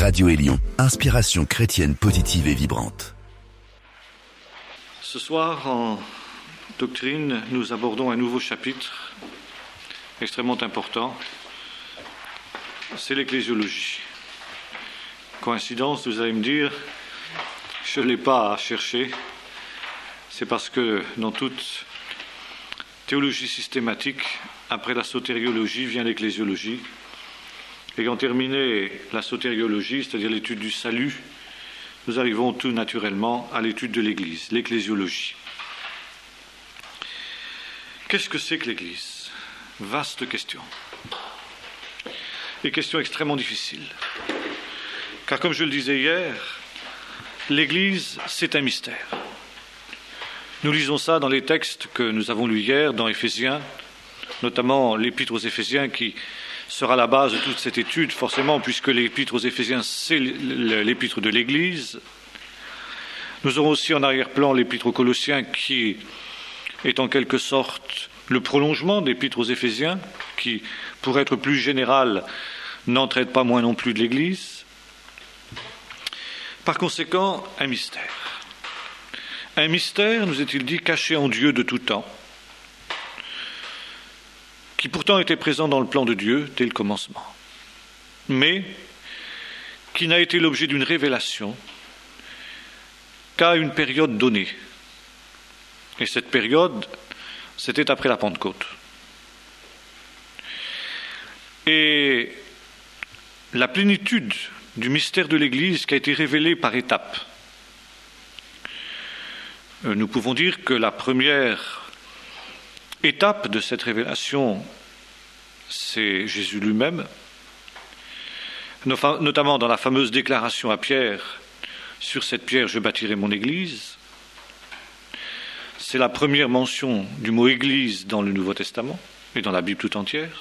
Radio Élion, inspiration chrétienne positive et vibrante. Ce soir, en doctrine, nous abordons un nouveau chapitre extrêmement important, c'est l'ecclésiologie. Coïncidence, vous allez me dire, je ne l'ai pas à chercher, c'est parce que dans toute théologie systématique, après la sotériologie vient l'ecclésiologie. Ayant terminé la sotériologie, c'est-à-dire l'étude du salut, nous arrivons tout naturellement à l'étude de l'Église, l'ecclésiologie. Qu'est-ce que c'est que l'Église ? Vaste question. Et question extrêmement difficile. Car comme je le disais hier, l'Église, c'est un mystère. Nous lisons ça dans les textes que nous avons lus hier, dans Éphésiens, notamment l'Épître aux Éphésiens qui sera la base de toute cette étude, forcément, puisque l'Épître aux Éphésiens, c'est l'Épître de l'Église. Nous aurons aussi en arrière-plan l'Épître aux Colossiens, qui est en quelque sorte le prolongement de l'Épître aux Éphésiens, qui, pour être plus général, n'en traite pas moins non plus de l'Église. Par conséquent, un mystère. Un mystère, nous est-il dit, caché en Dieu de tout temps, qui pourtant était présent dans le plan de Dieu dès le commencement, mais qui n'a été l'objet d'une révélation qu'à une période donnée. Et cette période, c'était après la Pentecôte. Et la plénitude du mystère de l'Église qui a été révélée par étapes. Nous pouvons dire que la première étape de cette révélation, c'est Jésus lui-même, notamment dans la fameuse déclaration à Pierre, « Sur cette pierre, je bâtirai mon Église ». C'est la première mention du mot « Église » dans le Nouveau Testament et dans la Bible tout entière.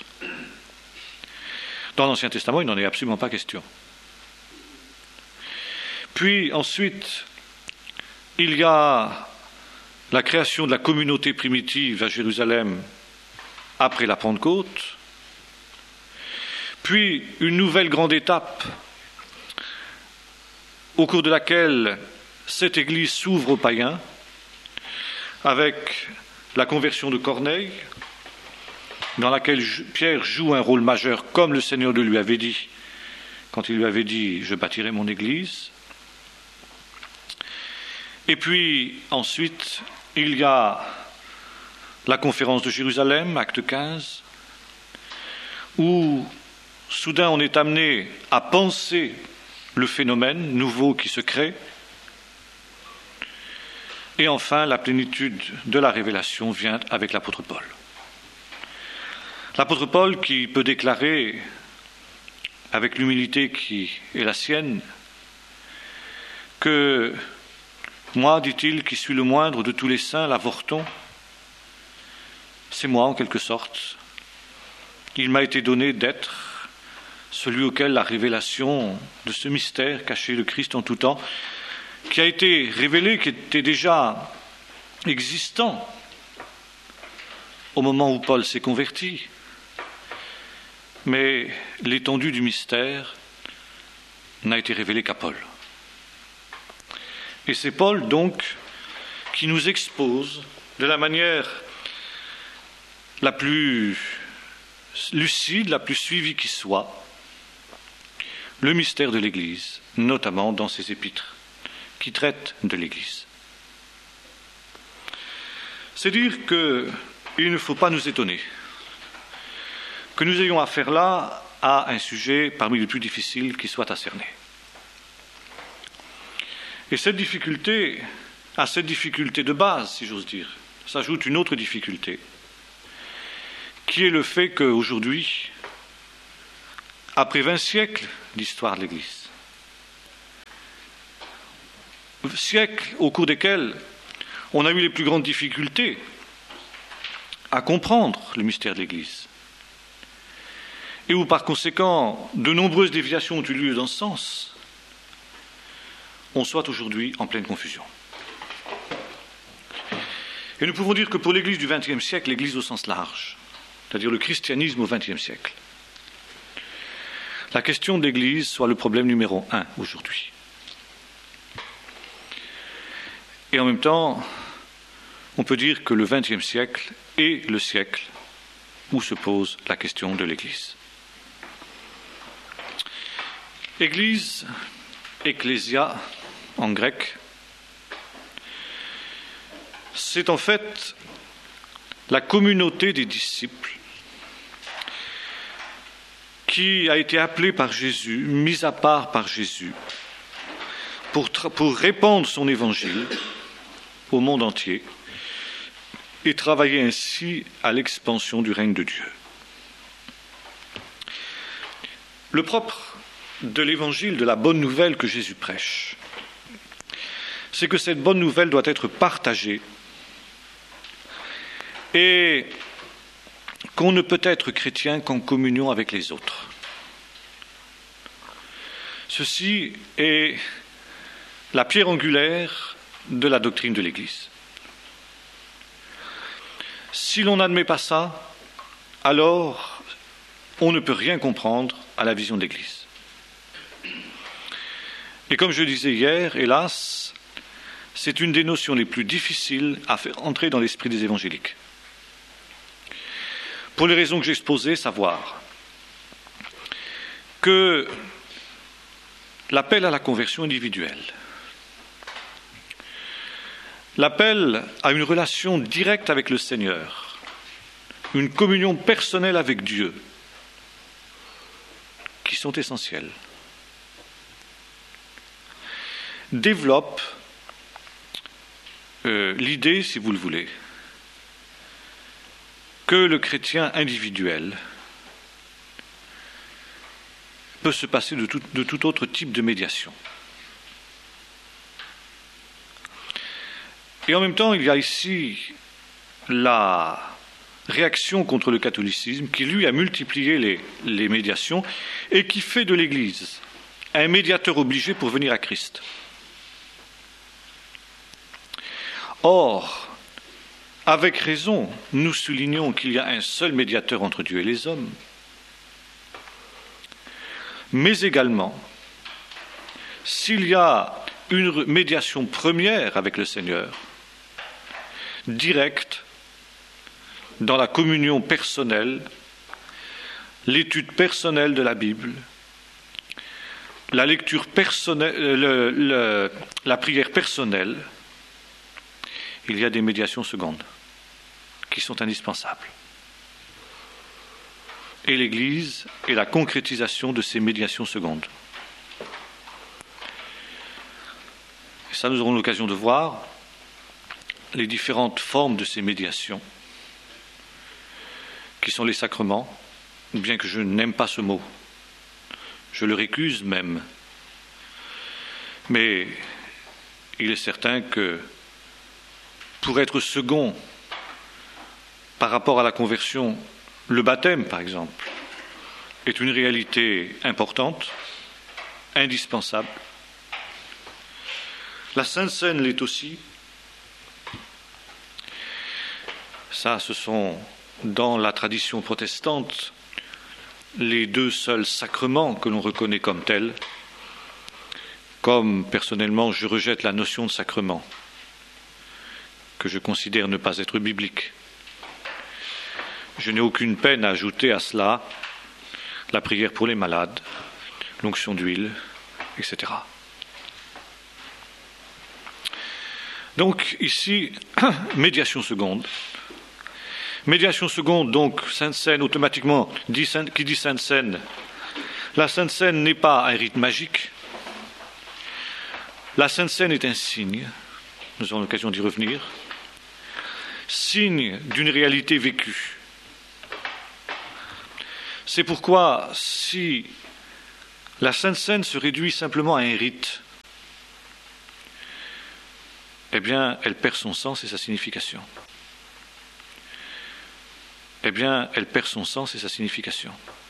Dans l'Ancien Testament, il n'en est absolument pas question. Puis ensuite, il y a la création de la communauté primitive à Jérusalem après la Pentecôte, puis une nouvelle grande étape au cours de laquelle cette Église s'ouvre aux païens avec la conversion de Corneille, dans laquelle Pierre joue un rôle majeur comme le Seigneur le lui avait dit quand il lui avait dit « Je bâtirai mon Église ». Et puis ensuite, il y a la conférence de Jérusalem, acte 15, où soudain on est amené à penser le phénomène nouveau qui se crée. Et enfin, la plénitude de la révélation vient avec l'apôtre Paul. L'apôtre Paul qui peut déclarer, avec l'humilité qui est la sienne, que moi, dit-il, qui suis le moindre de tous les saints, l'avorton, c'est moi en quelque sorte. Il m'a été donné d'être celui auquel la révélation de ce mystère caché de Christ en tout temps, qui a été révélé, qui était déjà existant au moment où Paul s'est converti. Mais l'étendue du mystère n'a été révélée qu'à Paul. Et c'est Paul, donc, qui nous expose de la manière la plus lucide, la plus suivie qui soit, le mystère de l'Église, notamment dans ses épîtres, qui traitent de l'Église. C'est dire qu'il ne faut pas nous étonner que nous ayons affaire là à un sujet parmi les plus difficiles qui soit à cerner. Et à cette difficulté de base, si j'ose dire, s'ajoute une autre difficulté, qui est le fait qu'aujourd'hui, après 20 siècles d'histoire de l'Église, siècles au cours desquels on a eu les plus grandes difficultés à comprendre le mystère de l'Église, et où par conséquent de nombreuses déviations ont eu lieu dans ce sens, on soit aujourd'hui en pleine confusion. Et nous pouvons dire que pour l'Église du XXe siècle, l'Église au sens large, c'est-à-dire le christianisme au XXe siècle, la question de l'Église soit le problème numéro 1 aujourd'hui. Et en même temps, on peut dire que le XXe siècle est le siècle où se pose la question de l'Église. Église, ecclésia en grec, c'est en fait la communauté des disciples qui a été appelée par Jésus, mise à part par Jésus, pour répandre son évangile au monde entier et travailler ainsi à l'expansion du règne de Dieu. Le propre de l'évangile, de la bonne nouvelle que Jésus prêche, c'est que cette bonne nouvelle doit être partagée et qu'on ne peut être chrétien qu'en communion avec les autres. Ceci est la pierre angulaire de la doctrine de l'Église. Si l'on n'admet pas ça, alors on ne peut rien comprendre à la vision de l'Église. Et comme je disais hier, hélas, c'est une des notions les plus difficiles à faire entrer dans l'esprit des évangéliques. Pour les raisons que j'ai exposées, savoir que l'appel à la conversion individuelle, l'appel à une relation directe avec le Seigneur, une communion personnelle avec Dieu, qui sont essentielles, développe l'idée, si vous le voulez, que le chrétien individuel peut se passer de tout autre type de médiation. Et en même temps, il y a ici la réaction contre le catholicisme qui, lui, a multiplié les médiations et qui fait de l'Église un médiateur obligé pour venir à Christ. Or, avec raison, nous soulignons qu'il y a un seul médiateur entre Dieu et les hommes, mais également, s'il y a une médiation première avec le Seigneur, directe, dans la communion personnelle, l'étude personnelle de la Bible, la lecture personnelle, la prière personnelle, il y a des médiations secondes qui sont indispensables. Et l'Église est la concrétisation de ces médiations secondes. Et ça, nous aurons l'occasion de voir les différentes formes de ces médiations, qui sont les sacrements, bien que je n'aime pas ce mot. Je le récuse même. Mais il est certain que pour être second par rapport à la conversion, le baptême, par exemple, est une réalité importante, indispensable. La Sainte Seine l'est aussi. Ça, ce sont, dans la tradition protestante, les deux seuls sacrements que l'on reconnaît comme tels. Comme, personnellement, je rejette la notion de sacrement, que je considère ne pas être biblique. Je n'ai aucune peine à ajouter à cela la prière pour les malades, l'onction d'huile, etc. Donc ici, médiation seconde. Médiation seconde, donc Sainte Seine, automatiquement, qui dit Sainte Seine, la Sainte Seine n'est pas un rite magique. La Sainte Seine est un signe, nous aurons l'occasion d'y revenir, signe d'une réalité vécue. C'est pourquoi, si la Sainte Seine se réduit simplement à un rite, eh bien, elle perd son sens et sa signification.